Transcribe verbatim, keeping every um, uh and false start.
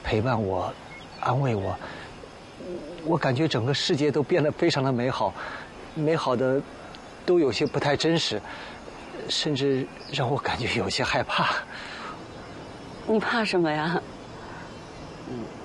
陪伴我，安慰我。我感觉整个世界都变得非常的美好，美好的都有些不太真实，甚至让我感觉有些害怕。 你怕什么呀？ 嗯。